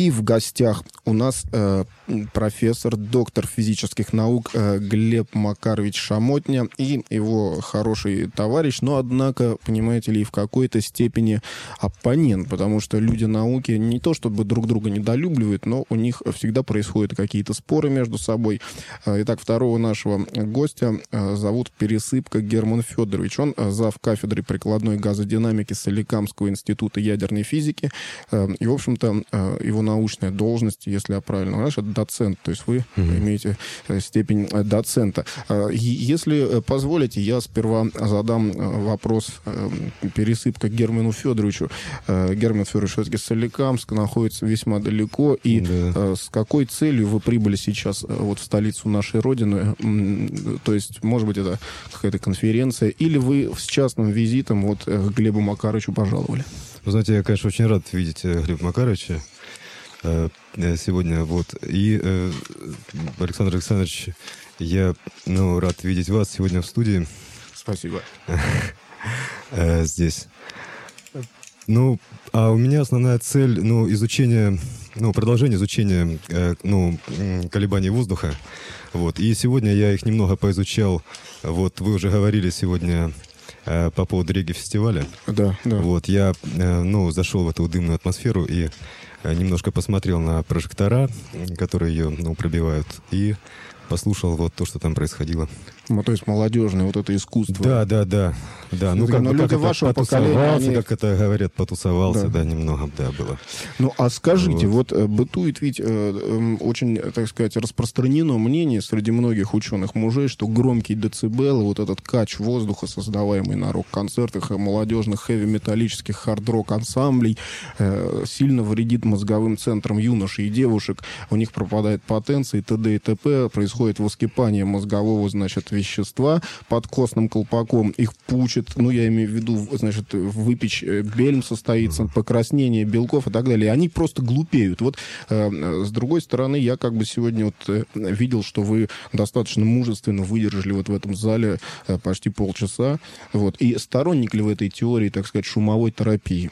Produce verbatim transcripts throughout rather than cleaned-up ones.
И в гостях у нас э, профессор, доктор физических наук э, Глеб Макарович Шамотня и его хороший товарищ, но, однако, понимаете ли, в какой-то степени оппонент, потому что люди науки не то чтобы друг друга недолюбливают, но у них всегда происходят какие-то споры между собой. Итак, второго нашего гостя э, зовут Пересыпка Герман Федорович. Он э, зав. Кафедры прикладной газодинамики Соликамского института ядерной физики. Э, и, в общем-то, э, его научная должность, если я правильно знаю, это доцент. То есть вы mm-hmm. имеете э, степень э, доцента. Э, если позволите, я сперва задам э, вопрос э, Пересыпка Герману Федоровичу. Э, Герман Федорович, все-таки Соликамск находится весьма далеко. И mm-hmm. э, с какой целью вы прибыли сейчас э, вот в столицу нашей Родины? То есть, может быть, это какая-то конференция, или вы с частным визитом вот к Глебу Макаровичу пожаловали? Вы знаете, я, конечно, очень рад видеть Глеба Макаровича э, сегодня. Вот. И, э, Александр Александрович, я ну, рад видеть вас сегодня в студии. Спасибо. Здесь. Ну, а у меня основная цель, ну, изучение, ну, продолжение изучения, ну, колебаний воздуха. Вот. И сегодня я их немного поизучал. Вот, вы уже говорили сегодня э, по поводу регги-фестиваля. Да, да. Вот, я, э, ну, зашел в эту дымную атмосферу и э, немножко посмотрел на прожектора, которые ее, ну, пробивают, и послушал вот то, что там происходило. Ну, то есть молодежное вот это искусство. Да, да, да. да. Ну, как, ну, как люди вашего поколения, они... как это говорят, потусовался, да, да немного, да, было. Ну, а скажите, вот, вот бытует ведь э, э, очень, так сказать, распространено мнение среди многих ученых-мужей, что громкие децибелы, вот этот кач воздуха, создаваемый на рок-концертах, молодежных хэви-металлических хард-рок ансамблей, э, сильно вредит мозговым центрам юношей и девушек. У них пропадает потенция и т.д. и т.п. Происходит воскипание мозгового, значит, вещества под костным колпаком, их пучит, ну, я имею в виду, значит, выпечь бельм состоится, покраснение белков и так далее. Они просто глупеют. Вот, э, с другой стороны, я как бы сегодня вот э, видел, что вы достаточно мужественно выдержали вот в этом зале э, почти полчаса. Вот. И сторонник ли в этой теории, так сказать, шумовой терапии?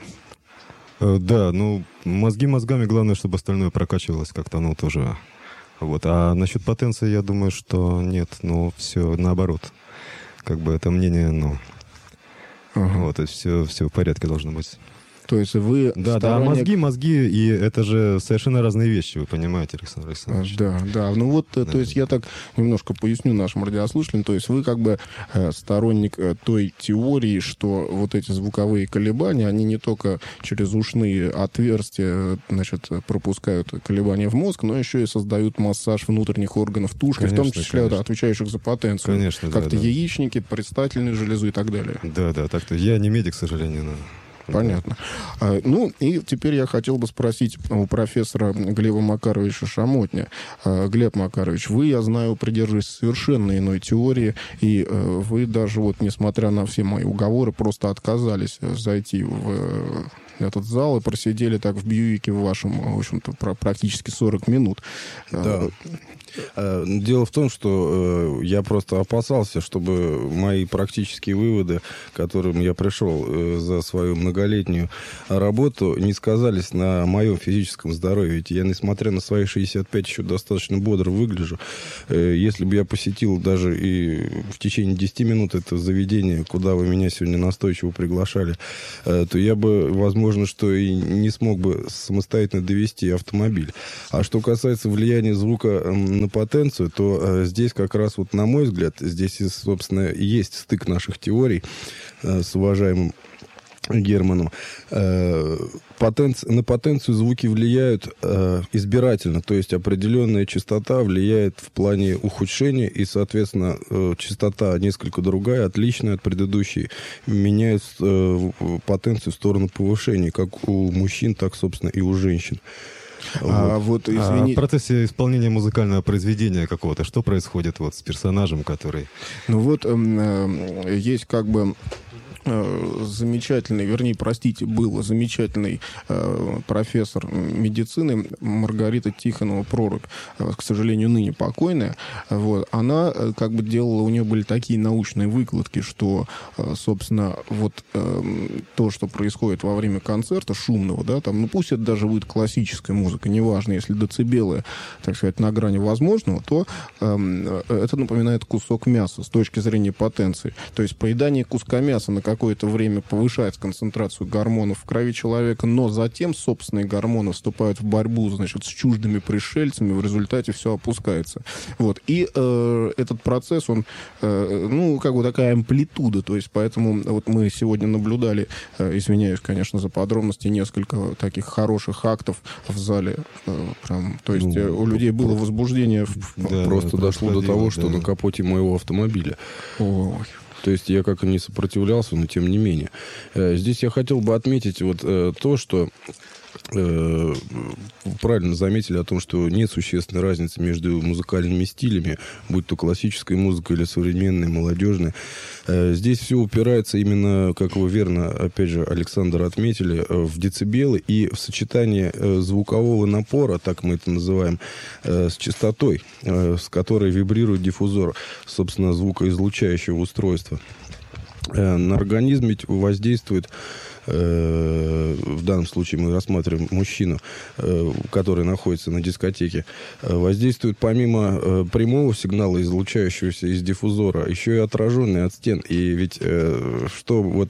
Да, ну, мозги мозгами, главное, чтобы остальное прокачивалось как-то, ну, тоже... Вот. А насчет потенции, я думаю, что нет, ну, все наоборот. Как бы это мнение, ну, ага. вот, и все, все в порядке должно быть. То есть вы Да, сторонник... да, мозги, мозги, и это же совершенно разные вещи, вы понимаете, Александр Александрович. Да, да, ну вот, да. То есть я так немножко поясню нашим радиослушателям, то есть вы как бы э, сторонник э, той теории, что вот эти звуковые колебания, они не только через ушные отверстия, значит, пропускают колебания в мозг, но еще и создают массаж внутренних органов тушки, конечно, в том числе конечно. отвечающих за потенцию. Конечно, как-то да, да. яичники, предстательную железу и так далее. Да, да, так-то. Я не медик, к сожалению, но... Понятно. А, ну, и теперь я хотел бы спросить у профессора Глеба Макаровича Шамотня. А, Глеб Макарович, вы, я знаю, придерживаетесь совершенно иной теории, и а, вы даже, вот, несмотря на все мои уговоры, просто отказались зайти в этот зал и просидели так в Бьюике в вашем, в общем-то, практически сорок минут. Да. Дело в том, что я просто опасался, чтобы мои практические выводы, к которым я пришел за свою многолетнюю работу, не сказались на моем физическом здоровье. Ведь я, несмотря на свои шестьдесят пять, еще достаточно бодро выгляжу. Если бы я посетил даже и в течение десяти минут это заведение, куда вы меня сегодня настойчиво приглашали, то я бы, возможно, что и не смог бы самостоятельно довести автомобиль. А что касается влияния звука на потенцию, то э, здесь как раз, вот, на мой взгляд, здесь, собственно, и есть стык наших теорий э, с уважаемым Германом. Э, потенци... На потенцию звуки влияют э, избирательно, то есть определенная частота влияет в плане ухудшения, и, соответственно, э, частота несколько другая, отличная от предыдущей, меняет э, потенцию в сторону повышения, как у мужчин, так, собственно, и у женщин. А, вот, извини... а в процессе исполнения музыкального произведения какого-то, что происходит вот с персонажем, который... Ну вот, э, есть как бы замечательный, вернее, простите, был замечательный э, профессор медицины Маргарита Тихонова Прорубь, э, к сожалению, ныне покойная. Вот, она э, как бы делала, у нее были такие научные выкладки, что, э, собственно, вот э, то, что происходит во время концерта шумного, да, там, ну пусть это даже будет классическая музыка, неважно, если децибелы, так сказать, на грани возможного, то э, это напоминает кусок мяса с точки зрения потенции. То есть поедание куска мяса на какое-то время повышает концентрацию гормонов в крови человека, но затем собственные гормоны вступают в борьбу, значит, с чуждыми пришельцами, в результате все опускается. Вот. И э, этот процесс, он, э, ну, как бы такая амплитуда, то есть поэтому вот мы сегодня наблюдали, э, извиняюсь, конечно, за подробности, несколько таких хороших актов в зале. Э, прям, то есть э, у людей было возбуждение. Да, просто дошло до того, что да. на капоте моего автомобиля. Ой. То есть я как и не сопротивлялся, но тем не менее. Здесь я хотел бы отметить вот то, что э, правильно заметили о том, что нет существенной разницы между музыкальными стилями, будь то классическая музыка или современная, молодежная. Э, здесь все упирается именно, как вы верно, опять же, Александр отметили, в децибелы и в сочетание звукового напора, так мы это называем, э, с частотой, э, с которой вибрирует диффузор, собственно, звукоизлучающего устройства. Э, на организм ведь воздействует, в данном случае мы рассматриваем мужчину, который находится на дискотеке, воздействует помимо прямого сигнала, излучающегося из диффузора, еще и отраженный от стен. И ведь что вот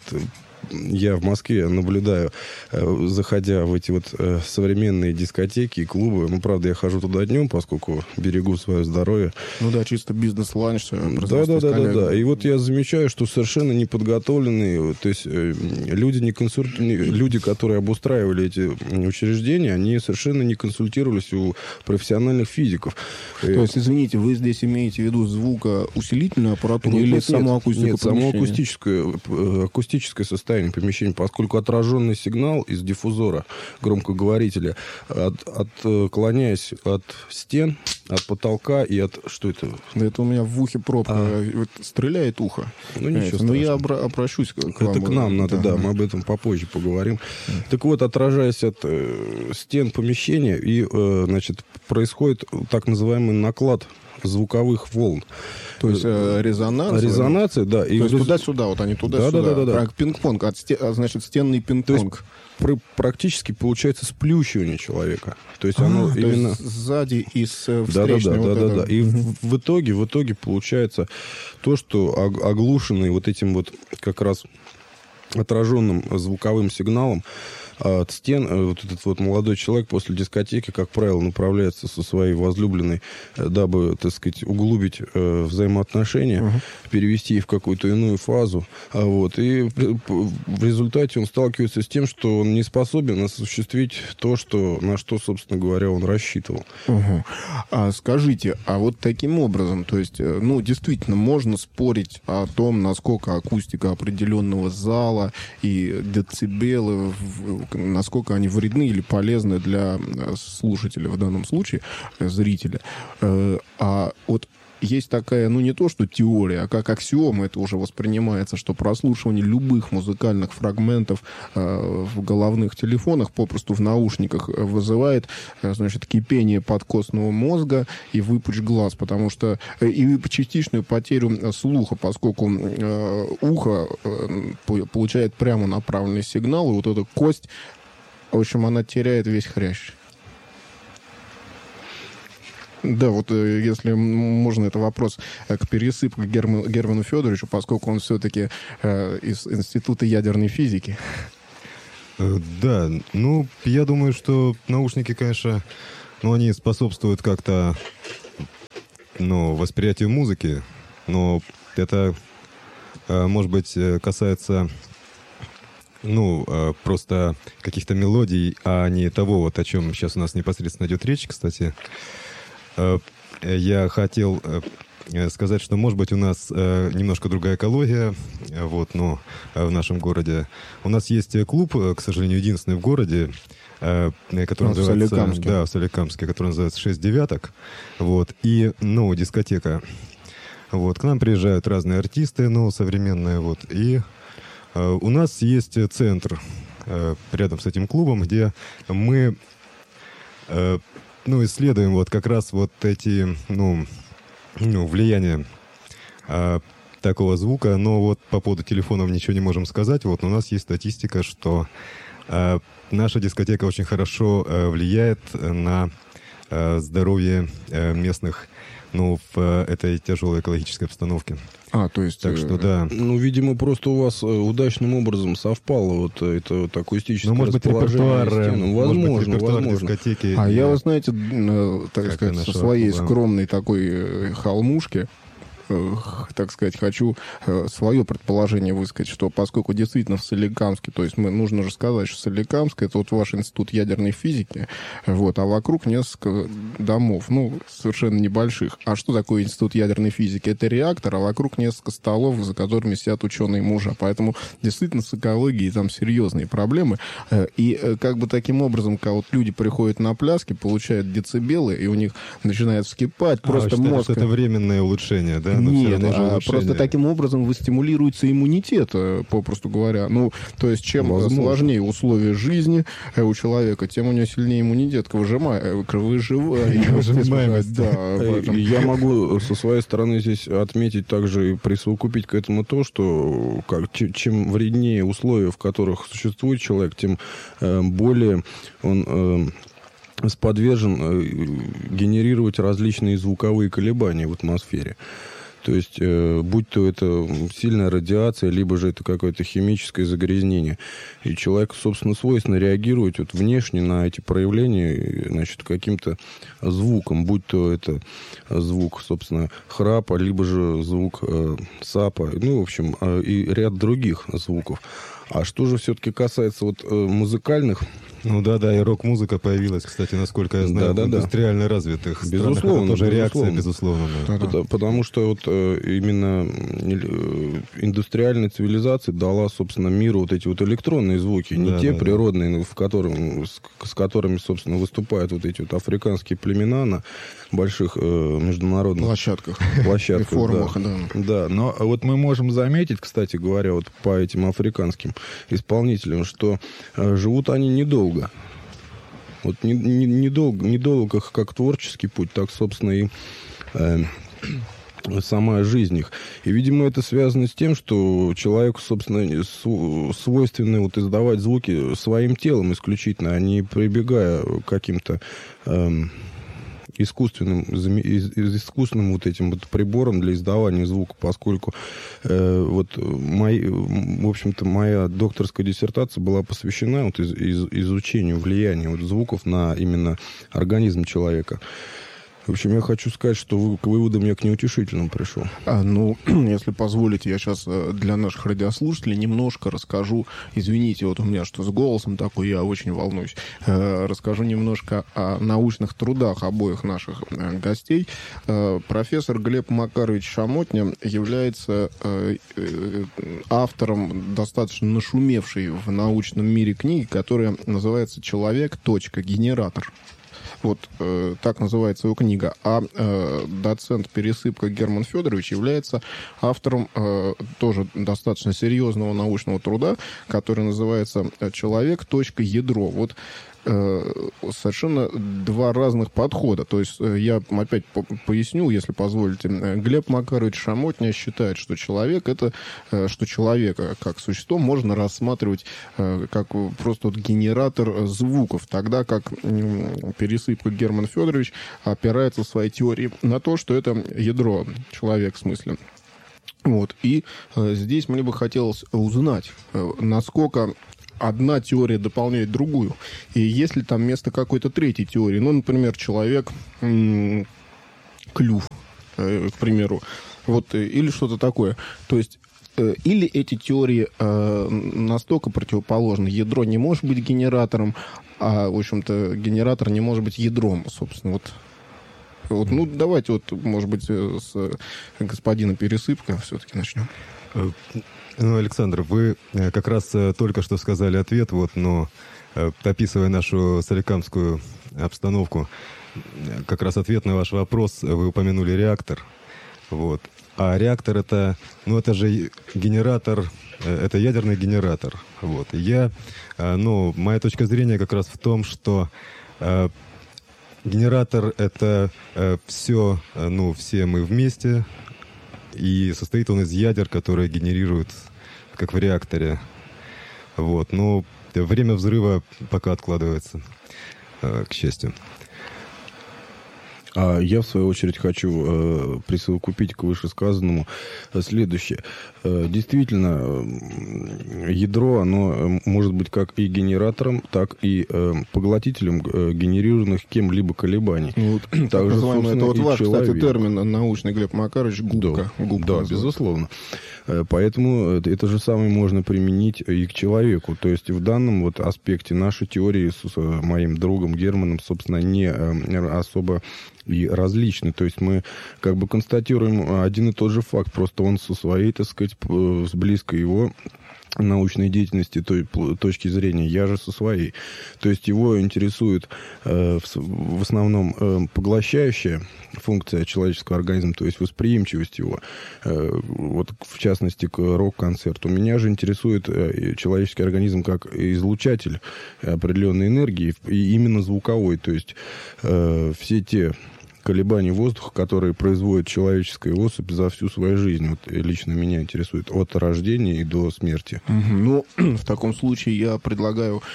я в Москве наблюдаю, заходя в эти вот современные дискотеки и клубы. Ну, правда, я хожу туда днем, поскольку берегу свое здоровье. Ну да, чисто бизнес-ланч. Да, да, да, да, да. И вот я замечаю, что совершенно неподготовленные, то есть люди, не консуль... люди, которые обустраивали эти учреждения, они совершенно не консультировались у профессиональных физиков. То есть, извините, вы здесь имеете в виду звукоусилительную аппаратуру нет, или нет, саму акустику? Нет, саму акустическое, акустическое состояние помещения, поскольку отраженный сигнал из диффузора громкоговорителя, от, отклоняясь от стен, от потолка и от... Что это? Да это у меня в ухе пробка. А. Вот стреляет ухо. Ну, ничего страшного. Но я обра- обращусь к вам. Это к нам надо, да, да, мы об этом попозже поговорим. Mm. Так вот, отражаясь от э, стен помещения, и, э, значит, происходит так называемый наклад звуковых волн. То есть э, резонанс. Резонация, да. И То есть туда-сюда, вот они туда-сюда. Да, да, да, да, да. Пинг-понг, от сте... значит, стенный пинг-понг. То есть практически получается сплющивание человека. То есть оно а, именно... То есть сзади и с да, да, да, вот да, да, да. И в, в итоге, в итоге получается то, что оглушенный вот этим вот как раз отраженным звуковым сигналом от стен, вот этот вот молодой человек после дискотеки, как правило, направляется со своей возлюбленной, дабы, так сказать, углубить э, взаимоотношения, uh-huh. перевести их в какую-то иную фазу. А вот, и в, в результате он сталкивается с тем, что он не способен осуществить то, что, на что, собственно говоря, он рассчитывал. Uh-huh. А скажите, а вот таким образом, то есть, ну, действительно, можно спорить о том, насколько акустика определенного зала и децибелы в насколько они вредны или полезны для слушателя, в данном случае зрителя. А вот есть такая, ну, не то что теория, а как аксиома это уже воспринимается, что прослушивание любых музыкальных фрагментов э, в головных телефонах, попросту в наушниках, вызывает, э, значит, кипение подкостного мозга и выпучь глаз, потому что э, и частичную потерю слуха, поскольку э, ухо э, получает прямо направленный сигнал, и вот эта кость, в общем, она теряет весь хрящ. Да, вот если можно, это вопрос к пересыпу к Герману, Герману Федоровичу, поскольку он все-таки э, из Института ядерной физики. Да, ну, я думаю, что наушники, конечно, ну, они способствуют как-то, ну, восприятию музыки, но это, может быть, касается, ну, просто каких-то мелодий, а не того, вот о чем сейчас у нас непосредственно идет речь, кстати. Я хотел сказать, что, может быть, у нас немножко другая экология, вот, но в нашем городе. У нас есть клуб, к сожалению, единственный в городе, который а, называется... В Соликамске. Да, в Соликамске, который называется «Шесть девяток». Вот, и, ну, дискотека. Вот, к нам приезжают разные артисты, ну, современные, вот, и... У нас есть центр рядом с этим клубом, где мы ну, исследуем вот как раз вот эти ну, ну, влияния такого звука, но вот по поводу телефонов ничего не можем сказать. Вот у нас есть статистика, что э, наша дискотека очень хорошо э, влияет на э, здоровье э, местных, ну, в э, этой тяжелой экологической обстановке. А, то есть... Так что, да. Ну, видимо, просто у вас удачным образом совпало вот это вот акустическое ну, может быть, расположение репертуар, стен. Возможно, может быть, репертуар возможно. дискотеки. А и... я, вы знаете, так сказать, со своей клуба. скромной такой холмушки, так сказать, хочу свое предположение высказать, что поскольку действительно в Соликамске, то есть мы, нужно же сказать, что Соликамск — это вот ваш институт ядерной физики, вот, а вокруг несколько домов, ну, совершенно небольших. А что такое институт ядерной физики? Это реактор, а вокруг несколько столов, за которыми сидят ученые мужа. Поэтому действительно с экологией там серьезные проблемы. И как бы таким образом, когда вот люди приходят на пляски, получают децибелы, и у них начинает вскипать, а, просто считаете, мозг... что это временное улучшение, да? Но Нет, а просто таким образом выстимулируется иммунитет, попросту говоря. Ну, то есть, чем Возможно. сложнее условия жизни у человека, тем у него сильнее иммунитет к выжиманию. Я могу со своей стороны здесь отметить также и присовокупить к этому то, что как, чем вреднее условия, в которых существует человек, тем более он... сподвержен генерировать различные звуковые колебания в атмосфере. То есть, э, будь то это сильная радиация, либо же это какое-то химическое загрязнение. И человеку, собственно, свойственно реагировать вот внешне на эти проявления, значит, каким-то звуком. Будь то это звук, собственно, храпа, либо же звук э, сапа. Ну, в общем, э, и ряд других звуков. А что же все-таки касается вот э, музыкальных... Ну да, да, и рок-музыка появилась, кстати, насколько я знаю, да, да, в индустриально да. развитых безусловно, странах. Это тоже безусловно. реакция, безусловно. Да. Да, да. Потому что вот э, именно индустриальная цивилизация дала, собственно, миру вот эти вот электронные звуки, не да, те да, природные, да. в которым, с, с которыми, собственно, выступают вот эти вот африканские племена на больших э, международных площадках, площадках и форумах, да. Да. да. Но вот мы можем заметить, кстати говоря, вот по этим африканским исполнителям, что э, живут они недолго. Вот недолго, недолго как творческий путь, так, собственно, и э, сама жизнь их. И, видимо, это связано с тем, что человеку, собственно, свойственно вот издавать звуки своим телом исключительно, а не прибегая к каким-то... Э, искусственным, из, из искусственным вот этим вот прибором для издавания звука, поскольку э, вот мой, в общем-то, моя докторская диссертация была посвящена вот из, из, изучению влияния вот звуков на именно организм человека. В общем, я хочу сказать, что вы, к выводам я к неутешительным пришел. А, ну, если позволите, я сейчас для наших радиослушателей немножко расскажу. Извините, вот у меня что с голосом такой, я очень волнуюсь. Э, расскажу немножко о научных трудах обоих наших э, гостей. Э, профессор Глеб Макарович Шамотня является э, э, автором достаточно нашумевшей в научном мире книги, которая называется «Человек. Генератор». Вот э, так называется его книга. А э, доцент Пересыпка Герман Федорович является автором э, тоже достаточно серьезного научного труда, который называется «Человек. Ядро». Вот совершенно два разных подхода. То есть я опять поясню, если позволите. Глеб Макарович Шамотня считает, что человек это, что человека как существо можно рассматривать как просто вот генератор звуков, тогда как Пересыпка Герман Федорович опирается в своей теории на то, что это ядро, человек в смысле. Вот. И здесь мне бы хотелось узнать, насколько одна теория дополняет другую. И есть ли там место какой-то третьей теории? Ну, например, человек, м- клюв, э, к примеру. Вот, э, или что-то такое. То есть, э, или эти теории э, настолько противоположны. Ядро не может быть генератором, а, в общем-то, генератор не может быть ядром, собственно. Вот. Вот, ну, давайте, вот, может быть, с господина Пересыпка все-таки начнем. Ну, Александр, вы как раз только что сказали ответ, вот, но описывая нашу соликамскую обстановку, как раз ответ на ваш вопрос, вы упомянули реактор. Вот. А реактор это, ну это же генератор, это ядерный генератор. Вот. И я, ну, моя точка зрения как раз в том, что э, генератор это э, все, ну, все мы вместе, и состоит он из ядер, которые генерируют, как в реакторе. Вот. Но время взрыва пока откладывается, э, к счастью. А я, в свою очередь, хочу э, присовокупить к вышесказанному следующее. Э, действительно, э, ядро, оно может быть как и генератором, так и э, поглотителем э, генерированных кем-либо колебаний. Ну, вот, так называемый, это вот ваш, человек. Кстати, термин научный, Глеб Макарович, губка. Да, губка да безусловно. Поэтому это, это же самое можно применить и к человеку. То есть в данном вот аспекте нашей теории с моим другом Германом, собственно, не особо и различны. То есть мы как бы констатируем один и тот же факт, просто он со своей, так сказать, с близкой его научной деятельности той точки зрения, я же со своей. То есть его интересует э, в, в основном э, поглощающая функция человеческого организма, то есть восприимчивость его. Э, вот в частности к рок-концерту. Меня же интересует э, человеческий организм как излучатель определенной энергии, и именно звуковой. То есть э, все те колебаний воздуха, которые производит человеческая особь за всю свою жизнь. Вот лично меня интересует от рождения и до смерти. Угу. Ну, в таком случае я предлагаю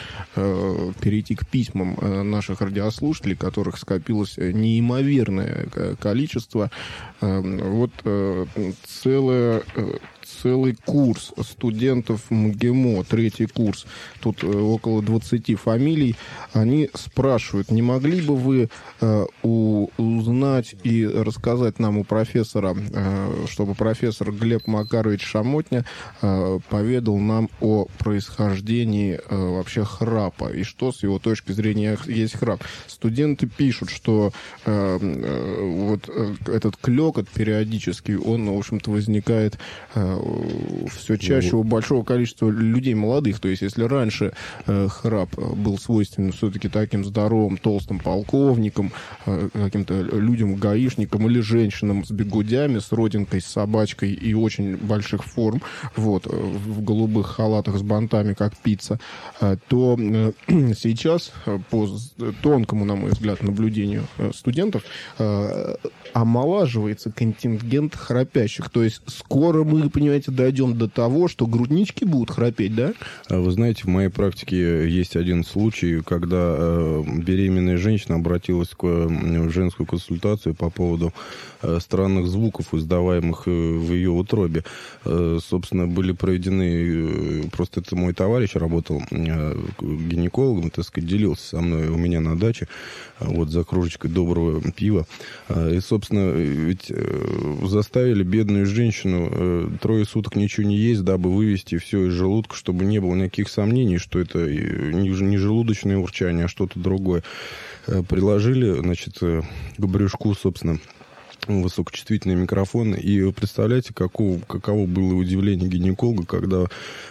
э, перейти к письмам э, наших радиослушателей, которых скопилось неимоверное количество. Э, вот э, целое... Э, целый курс студентов МГИМО, третий курс, тут э, около двадцати фамилий, они спрашивают, не могли бы вы э, у, узнать и рассказать нам у профессора, э, чтобы профессор Глеб Макарович Шамотня э, поведал нам о происхождении э, вообще храпа, и что с его точки зрения есть храп. Студенты пишут, что э, э, вот э, этот клёкот периодически, он, в общем-то, возникает э, все чаще у большого количества людей молодых. То есть, если раньше э, храп был свойственен все-таки таким здоровым, толстым полковникам, э, каким-то людям, гаишникам или женщинам с бигудями, с родинкой, с собачкой и очень больших форм, вот, в голубых халатах с бантами, как пицца, э, то э, сейчас, по тонкому, на мой взгляд, наблюдению э, студентов, э, омолаживается контингент храпящих. То есть, скоро мы, понимаете, дойдем до того, что груднички будут храпеть, да? Вы знаете, в моей практике есть один случай, когда э, беременная женщина обратилась к, э, в женскую консультацию по поводу э, странных звуков, издаваемых э, в ее утробе. Э, собственно, были проведены... Э, просто это мой товарищ работал э, гинекологом, так сказать, делился со мной у меня на даче, э, вот за кружечкой доброго пива. Э, и, собственно, ведь э, заставили бедную женщину э, трое суток ничего не есть, дабы вывести все из желудка, чтобы не было никаких сомнений, что это не желудочное урчание, а что-то другое. Приложили, значит, к брюшку, собственно, высокочувствительный микрофон. И вы представляете, каково, каково было удивление гинеколога, когда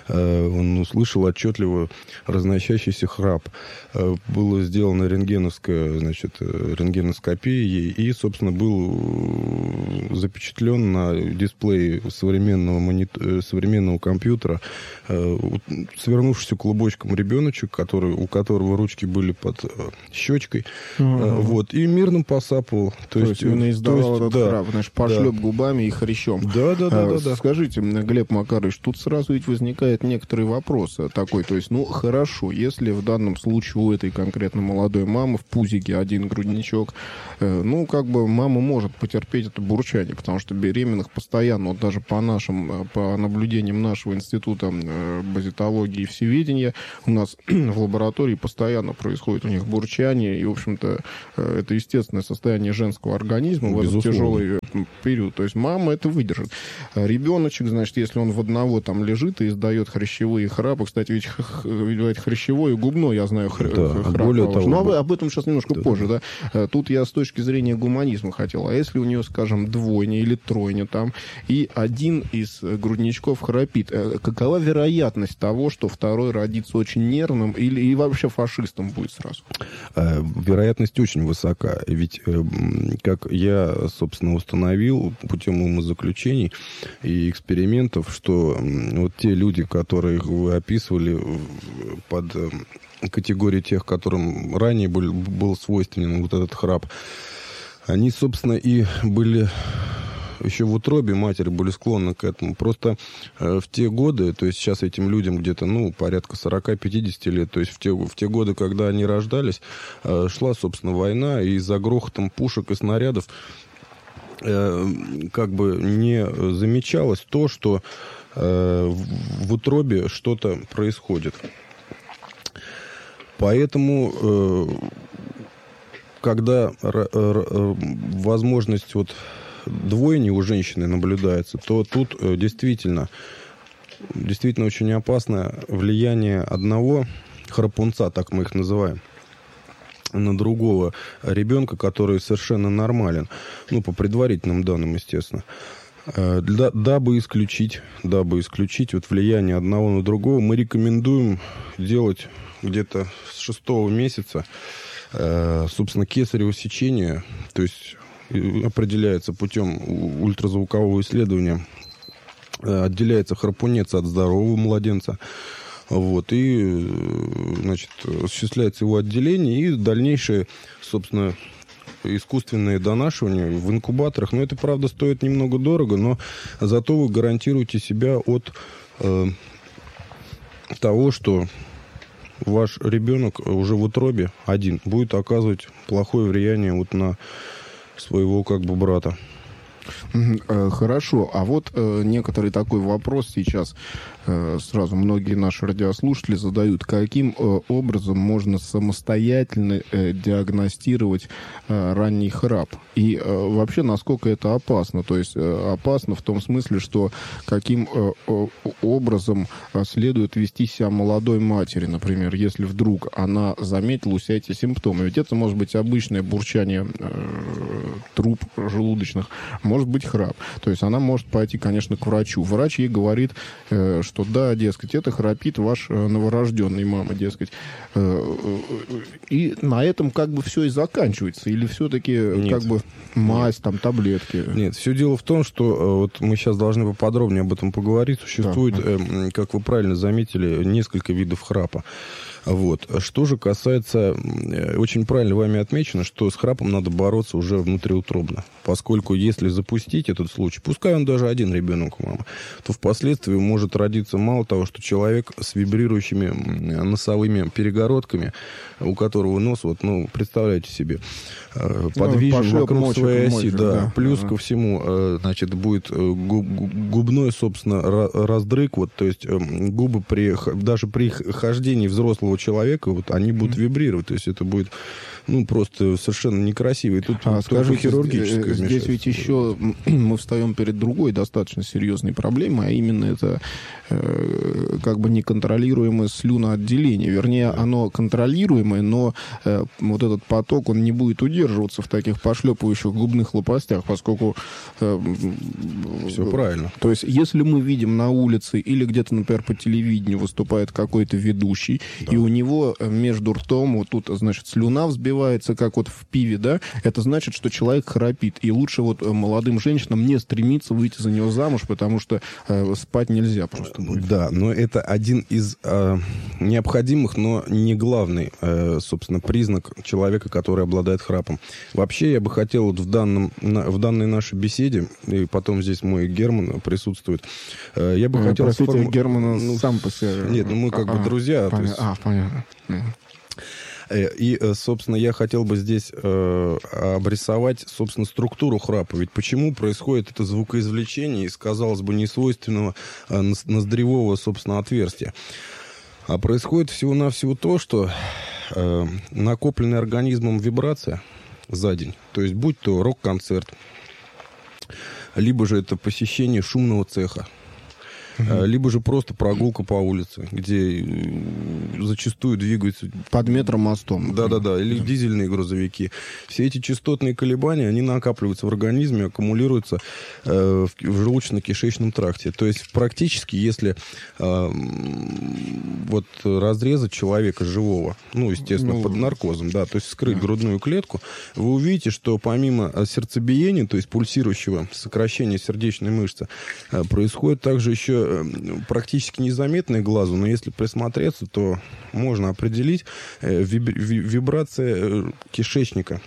э, он услышал отчетливо разносящийся храп. Э, было сделано рентгеновская, значит, рентгеноскопия ей, и, собственно, был запечатлен на дисплее современного, монит... современного компьютера э, свернувшийся клубочком ребеночек, который, у которого ручки были под э, щечкой, uh-huh. э, вот, и мирно посапывал. То, то есть, есть издавал этот да, храп, значит, пошлеп да. губами и хрящом. Да, да, да, а, да, да. Скажите, Глеб Макарович, тут сразу ведь возникает некоторый вопрос такой, то есть, ну, хорошо, если в данном случае у этой конкретно молодой мамы в пузике один грудничок, э, ну, как бы мама может потерпеть это бурчание, потому что беременных постоянно, вот даже по нашим, по наблюдениям нашего института э, базитологии и всеведения, у нас в лаборатории постоянно происходит у них бурчание, и, в общем-то, э, это естественное состояние женского организма в этот тяжелый период. То есть мама это выдержит. Ребеночек, значит, если он в одного там лежит и издает хрящевые храпы, кстати, ведь, ведь хрящевой и губной, я знаю, хр... да, храп. Более того, но об этом сейчас немножко да. позже, да. Тут я с точки зрения гуманизма хотел. А если у нее, скажем, двойня или тройня там, и один из грудничков храпит, какова вероятность того, что второй родится очень нервным или и вообще фашистом будет сразу? Вероятность очень высока. Ведь, как я, собственно, собственно, установил путем умозаключений и экспериментов, что вот те люди, которых вы описывали под категорией тех, которым ранее был, был свойственен вот этот храп, они, собственно, и были... еще в утробе матери были склонны к этому. Просто э, в те годы, то есть сейчас этим людям где-то, ну, порядка сорок-пятьдесят лет, то есть в те, в те годы, когда они рождались, э, шла, собственно, война, и за грохотом пушек и снарядов э, как бы не замечалось то, что э, в утробе что-то происходит. Поэтому... Э, когда р- р- возможность вот двойни у женщины наблюдается, то тут э, действительно, действительно очень опасное влияние одного храпунца, так мы их называем, на другого ребенка, который совершенно нормален. Ну, по предварительным данным, естественно. Э, да, дабы исключить, дабы исключить вот влияние одного на другого, мы рекомендуем делать где-то с шестого месяца, э, собственно, кесарево сечение, то есть определяется путем ультразвукового исследования, отделяется храпунец от здорового младенца, вот, и, значит, осуществляется его отделение и дальнейшее, собственно, искусственное донашивание в инкубаторах. Но это, правда, стоит немного дорого, но зато вы гарантируете себя от э, того, что ваш ребенок уже в утробе один будет оказывать плохое влияние вот на своего как бы брата. Хорошо, а вот э, некоторый такой вопрос сейчас э, сразу многие наши радиослушатели задают. Каким э, образом можно самостоятельно э, диагностировать э, ранний храп? И э, вообще, насколько это опасно? То есть э, опасно в том смысле, что каким э, э, образом следует вести себя молодой матери, например, если вдруг она заметила у себя эти симптомы. Ведь это может быть обычное бурчание э, труб желудочных, может быть храп. То есть она может пойти, конечно, к врачу. Врач ей говорит, э, что да, дескать, это храпит ваш э, новорожденный, мама, дескать. Э, э, и на этом как бы все и заканчивается. Или все-таки Нет. как бы мазь, там, таблетки? Нет, все дело в том, что э, вот мы сейчас должны поподробнее об этом поговорить. Существует, да. э, как вы правильно заметили, несколько видов храпа. Вот. Что же касается, очень правильно вами отмечено, что с храпом надо бороться уже внутриутробно. Поскольку если запустить этот случай, пускай он даже один ребенок у мамы, то впоследствии может родиться мало того, что человек с вибрирующими носовыми перегородками, у которого нос, вот, ну, представляете себе, подвижен ну, вокруг мочек, своей оси. Мочек, да. Да. Плюс ага. ко всему, значит, будет губной, собственно, раздрык, вот, то есть губы при, даже при хождении взрослого человека, вот, они будут mm-hmm. вибрировать, то есть это будет, ну, просто совершенно некрасиво. И тут а, скажите, хирургическое здесь ведь еще мы встаем перед другой достаточно серьезной проблемой, а именно это э, как бы неконтролируемое слюноотделение. Вернее, оно контролируемое, но э, вот этот поток, он не будет удерживаться в таких пошлепывающих губных лопастях, поскольку... Э, Все правильно. То есть, если мы видим на улице или где-то, например, по телевидению выступает какой-то ведущий, да. и у него между ртом вот тут, значит, слюна взбивается, как вот в пиве, да, это значит, что человек храпит. И лучше вот молодым женщинам не стремиться выйти за него замуж, потому что э, спать нельзя просто будет. Да, но это один из э, необходимых, но не главный, э, собственно, признак человека, который обладает храпом. Вообще, я бы хотел вот в, данном, на, в данной нашей беседе, и потом здесь мой Герман присутствует, э, я бы э, хотел... Простите, сформу... Германа ну, сам по себе... Нет, ну мы как а, бы друзья. Понятно. То есть... А, понятно. И, собственно, я хотел бы здесь э, обрисовать, собственно, структуру храпа. Ведь почему происходит это звукоизвлечение из, казалось бы, несвойственного э, ноздревого, собственно, отверстия? А происходит всего-навсего то, что э, накопленная организмом вибрация за день, то есть будь то рок-концерт, либо же это посещение шумного цеха, угу. либо же просто прогулка по улице, где зачастую двигаются... Под метромостом. Да-да-да, или да. дизельные грузовики. Все эти частотные колебания, они накапливаются в организме, аккумулируются э, в, в желудочно-кишечном тракте. То есть практически, если э, вот разрезать человека живого, ну, естественно, ну... под наркозом, да, то есть вскрыть да. грудную клетку, вы увидите, что помимо сердцебиения, то есть пульсирующего сокращения сердечной мышцы, э, происходит также еще э, практически незаметное глазу, но если присмотреться, то можно определить э, виб- вибрация э, кишечника.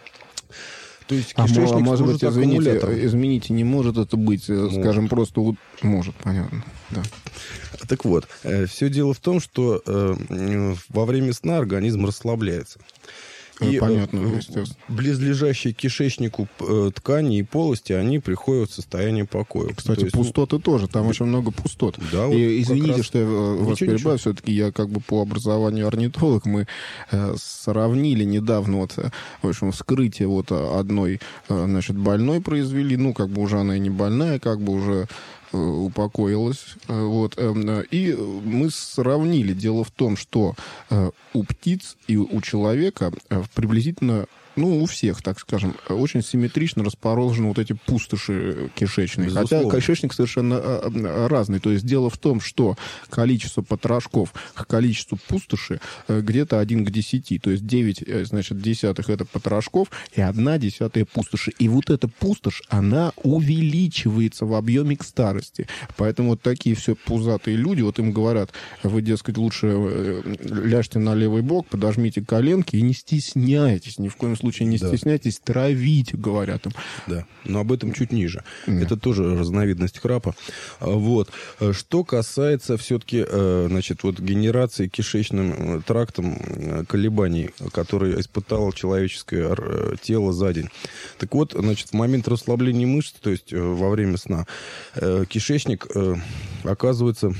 То есть кишечник а может служит быть, извините, аккумулятором. извините, не может это быть, может. скажем, просто... Может, понятно, да. Так вот, э, все дело в том, что э, во время сна организм расслабляется. И понятно, э, близлежащие к кишечнику э, ткани и полости, они приходят в состояние покоя. Кстати, то есть, пустоты ну... тоже, там очень много пустот. Да, вот и извините, раз... что я вас перебиваю, все-таки я как бы по образованию орнитолог, мы э, сравнили недавно вот, в общем, вскрытие вот одной, э, значит, больной произвели, ну, как бы уже она и не больная, как бы уже упокоилась. Вот. И мы сравнили. Дело в том, что у птиц и у человека приблизительно, ну, у всех, так скажем, очень симметрично расположены вот эти пустоши кишечные. Безусловно. Хотя кишечник совершенно разный. То есть дело в том, что количество потрошков к количеству пустоши где-то один к десяти. То есть девять, значит, десятых это потрошков и одна десятая пустоши. И вот эта пустошь, она увеличивается в объеме к старости. Поэтому вот такие все пузатые люди, вот им говорят, вы, дескать, лучше ляжьте на левый бок, подожмите коленки и не стесняйтесь, ни в коем случае не да. стесняйтесь, травить, говорят им. Да, но об этом чуть ниже. Да. Это тоже разновидность храпа. Вот. Что касается все-таки, значит, вот генерации кишечным трактом колебаний, которые испытало человеческое тело за день. Так вот, значит, в момент расслабления мышц, то есть во время сна, кишечник оказывается...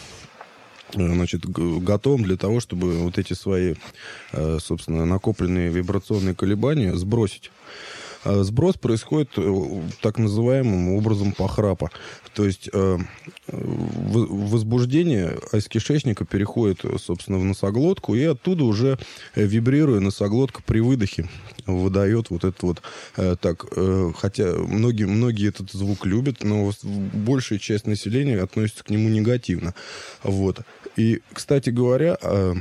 значит, готовым для того, чтобы вот эти свои, собственно, накопленные вибрационные колебания сбросить. Сброс происходит так называемым образом похрапа. То есть возбуждение из кишечника переходит, собственно, в носоглотку, и оттуда уже, вибрируя, носоглотка при выдохе выдает вот этот вот так. Хотя многие, многие этот звук любят, но большая часть населения относится к нему негативно. Вот. И, кстати говоря,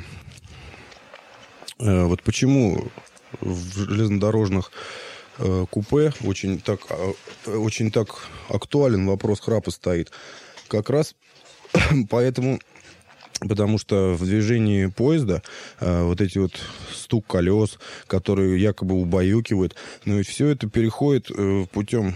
вот почему в железнодорожных купе очень так, очень так актуален вопрос храпа стоит. Как раз поэтому, потому что в движении поезда вот эти вот стук колес, которые якобы убаюкивают, но ведь все это переходит путем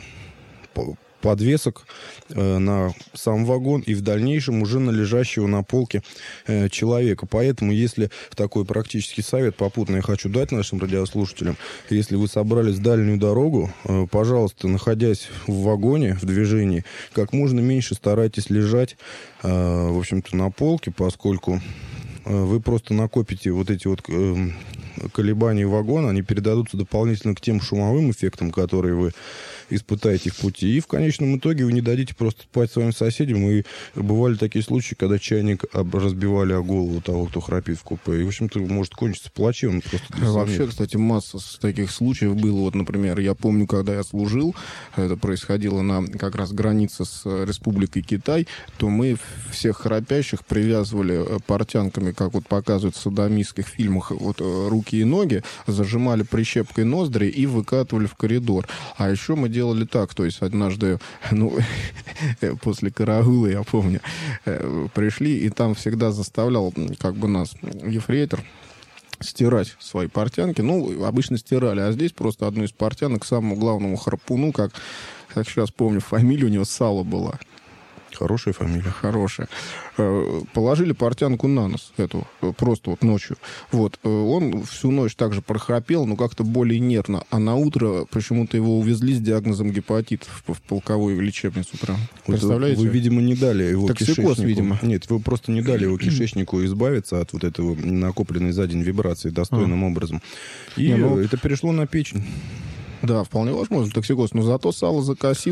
подвесок э, на сам вагон и в дальнейшем уже на лежащего на полке э, человека. Поэтому, если такой практический совет попутно я хочу дать нашим радиослушателям, если вы собрались в дальнюю дорогу, э, пожалуйста, находясь в вагоне, в движении, как можно меньше старайтесь лежать, э, в общем-то, на полке, поскольку э, вы просто накопите вот эти вот э, колебания вагона, они передадутся дополнительно к тем шумовым эффектам, которые вы испытаете в пути. И в конечном итоге вы не дадите просто спать своим соседям. И бывали такие случаи, когда чайник разбивали о голову того, кто храпит в купе. И, в общем-то, может кончиться плачевно. Вообще, кстати, масса таких случаев было. Вот, например, я помню, когда я служил, это происходило на как раз границе с Республикой Китай, то мы всех храпящих привязывали портянками, как вот показывают в содомистских фильмах, вот руки и ноги, зажимали прищепкой ноздри и выкатывали в коридор. А еще мы делали делали так, то есть однажды, ну, после караула, я помню, пришли, и там всегда заставлял, как бы, нас ефрейтор стирать свои портянки. Ну, обычно стирали, а здесь просто одну из портянок самому главному храпуну, как, как сейчас помню, фамилия у него Сало была. Хорошая фамилия. Хорошая. Положили портянку на нос эту, просто вот ночью. Вот. Он всю ночь также прохрапел, но как-то более нервно. А на утро почему-то его увезли с диагнозом гепатит в, в полковую лечебницу. Прям. Вот представляете? Вы, видимо, не дали его Токсикоз, кишечнику. видимо. Нет, вы просто не дали его кишечнику избавиться от вот этого накопленной за день вибрации достойным а. образом. И не, ну... это перешло на печень. Да, вполне возможно, токсикоз. Но зато Сало закосил.